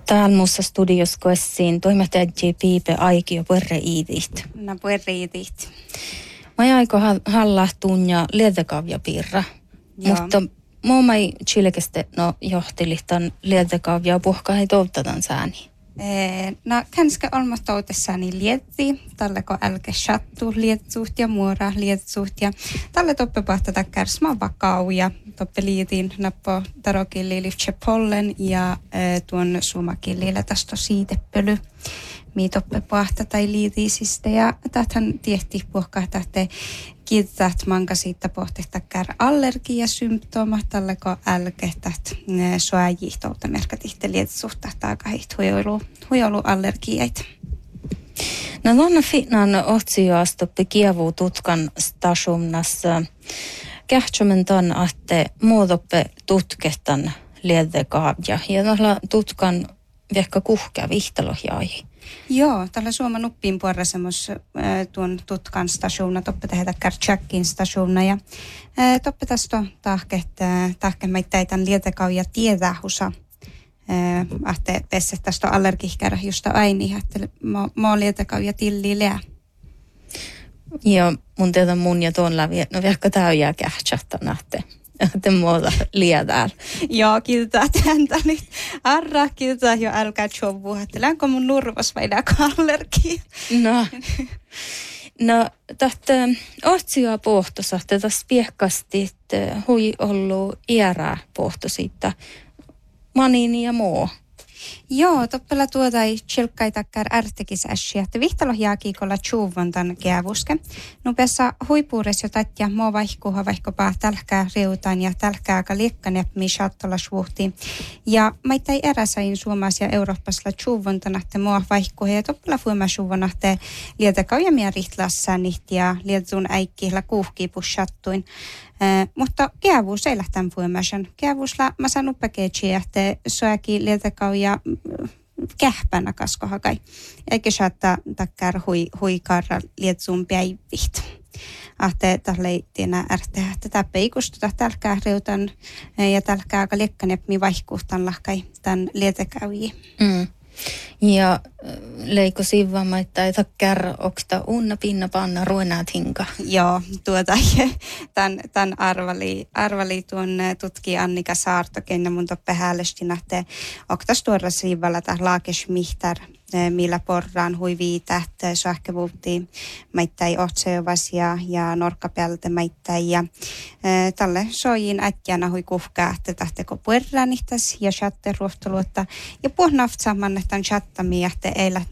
Täällä muussa studiossa koessiin toimittaja Piipe Aikio puerreiitit. No puerreiitit. Mä aiko hallattuun ja lietekavja piirra. Mutta muomai chilekeste johteli tämän lietekavja puhkaa ei toivotetaan sääni. No kanske olmastoutessani lietti, talleko älke chattu lietsuht ja muora lietsuht ja talle toppe pahtata kärsma vakauja toppe liitin nappo tarokilli lyftse pollen ja tuon sumakillillä tästä siitepöly mi toppe pahta tai liitiisistä ja tähän tiehti puhkaa tähte kiittää manka siitä pohtehta kär allergiasymptooma talleko älke täht soajihtoutta merkatihte lietsuhta taakahit huijoluallergiait. No tuonne finnan otsioastoppi kievuu tutkan stationnassa. Kähtsömen ton ahte muutoppe tutkehtan liedekaavja ja tuolla tutkan vehkä kuhkea vihtalohjaaji. Joo, tällä Suomen uppiin puolella semmos tuon tutkan stationna, toppe tehdä Kärtsäkin stationna ja toppe tästä tahkemaittaitan lietekauja tiedähusa. Ahte pesse tästä allergihkärä justa aini, että mä lietekauja tillilää. Joo, mun tietää mun ja tuon läpi, no vehkä täyjää kähtsähtän ahte. Te muuta liedään. Joo, kiitos häntä nyt. Arra, kiitos jo älkää tjovua. Länkö mun nurvas vai länkö allergia? No, tähtä otsioa pohtosa, että tässä piehkasti, että hui ollut iärää pohtosi, manini ja muu. Joo, toppela tuota ei chilkkaitakkaan ärtekisässiä, että vihtalohjaakiikolla tjuuvon tämän keavuske. Nupeassa huipuures jo tatja muu vaihkuha vaihkopaa tälkää riutaan ja tälkää aika liekkan jäpmi shattolla suhtiin. Ja maittai eräsain Suomassa ja Euroopassa tjuuvon tämän, että muu vaihkuha ja toppela fuima suuvon, että lietäkauja mia rihtlassaan nihti ja lietsun äikkihla kuuhkii pushattuin. Mutta keavuus ei lähtään fuimasen. Keavuusla mä saan uppakeetsiä, että soakin lietäkauja kähpänä kaskohakai. Eikä saattaa takkar huikarra lietsuun päivihtä. Ahte tälle tienä ärteä, että tämä peikustuta tälkää reutan ja tälkää aika liekkan mi vaihkuhtan lahkai tämän lietäkauji. Ja leiko sivvamaita, että takkar oksta unna pinna panna ruonaat hinka. Joo, tämän arvali tuon tutkija Annika Saartoken ja mun toppe häälestin, että oktas tuoda sivvalla tämä laakesmihtar, millä porraan hui viität, sähkövuutti maittai ohtseovas ja norkkapäältä maittai ja tälle soijin ätjänä hui kuhkaa, että tahteko puerraan ihtäs ja chatte ruohtoluotta ja puhnaftsaman, että on chattamia, että eilät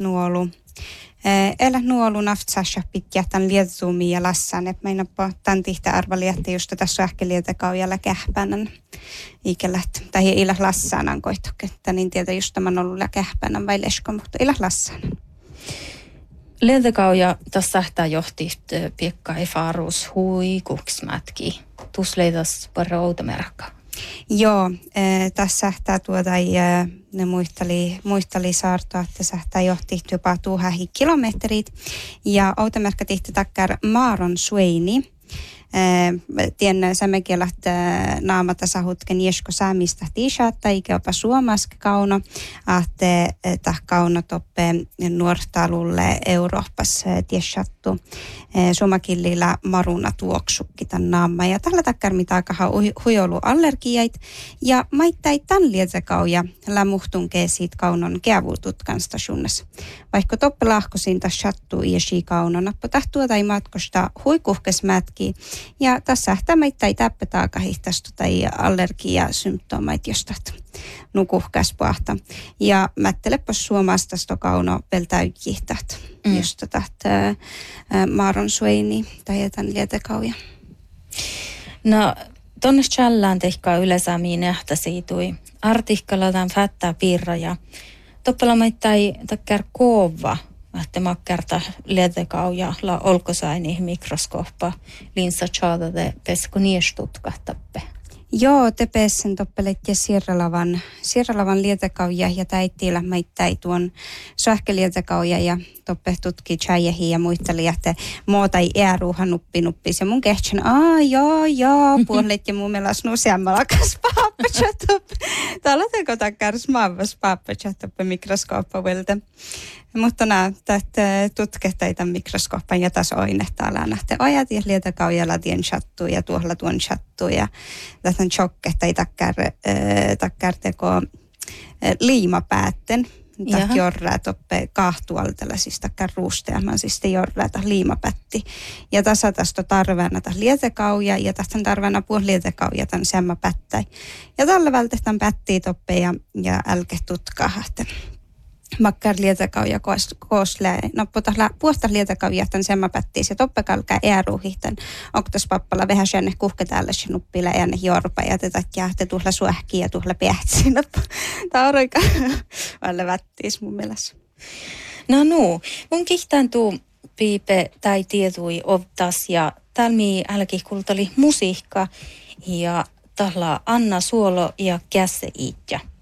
nuolu naftsassa pitää tämän lietsuumi ja lassan, että meidän tämän tihtä arvali, että just tässä sähkölietäkaujalla kähpänän ikälät, tai ei lassanan koitoketta, niin tietää just tämän ollut kähpänän vai lesko, mutta ei lassan. Lietäkauja tässä sähtää johti piekka ei faarus hui kuksmätki. Tuus leitas parra outomerkka. Joo, tässä sähtää ne muistali saartoa, että sähtää johti jopa 1000 kilometrit. Ja outomerkka tihti takkar Maaron Sueini. Tien sämekielat naamata sahutken jesko saamista tiisaatta, eikä jopa suomaske kauno, ahte kauno toppe nuortalulle Euroopassa tiesattu suomakillillä maruna tuoksukki tämän naamma. Ja tällä takkar mitä aikahan huijolu allergiait ja maittai tämän lietekauja lämuhtunkee siitä kaunon keavuututkan stationassa. Vaikka toppe lahkosin tässä sattuu iesi kaunon, nappo tahtua tai matkosta huikuhkesmätki. Ja tässä ei täppätaaka hihtasta tai allergiasymptomait, josta nukuhkäs pahta. Ja mättelepäs suomasta kauno peltäyjihtat, josta tähtä Maaron Sueini tai jätän lietekauja. No, tonne challään tehkää yleensä miin ehtä siitui. Artikkalla tämän fättää piirra ja toppela maittai takkär koova. Että makkerta lietekauja la olkosaini mikroskooppa linsa chaadade pesko niestutkattappe. Joo, te pessen toppelet ja sirralavan lietekauja ja täittiillä maittai tuon sähkölietekauja ja toppe tutki tjäjehi ja muisteli, että muuta ei ääruuhan nuppis. Ja mun kehtsin, joo, puolet ja mun mielestä useammalla kas paapachatop. Täällä teko takkars maavas paapachatop mikroskooppavilta. Mutta tätä tutkettaita mikroskooppan ja taas oinehtaa läänähte ojat ja lietakaujalla tien chattu ja tuolla tuon chattu ja tätä chokkehtaita takkar teko liimapäätten. Tak jorraa toppe kahtualtella siis takkar ruusteamaan siis te jorraa ta liimapätti. Ja tässä tästä tarvana ta lietekauja ja tästä tarvana puoli lietekauja tämän semma pättäi. Ja tällä vältetään pättiä toppe ja älke tutkahahte. Makkar lietekauja kooslee. No puosta lietekauja tämän semma pättiä. Se toppe kalkaa ääruuhihten. Oktas pappala vähän sen kuhke täällä se nuppilla ääne jorpa ja te tuhla suähkiä ja tuhla pähtsi. Tämä on aika valle vättiis mun mielestä. No mun kihtään tuu piipe tai tietui optas ja tälmi älkikulta oli musiikka ja tällä Anna Suolo ja Kässe Iitja.